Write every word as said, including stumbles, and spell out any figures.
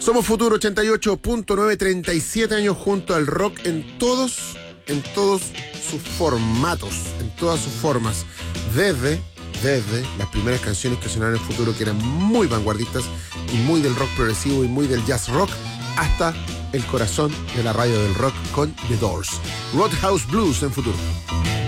Somos Futuro ochenta y ocho punto nueve, treinta y siete años junto al rock en todos, en todos sus formatos, en todas sus formas. Desde, desde las primeras canciones que sonaron en Futuro, que eran muy vanguardistas y muy del rock progresivo y muy del jazz rock, hasta el corazón de la radio del rock con The Doors. Roadhouse Blues en Futuro.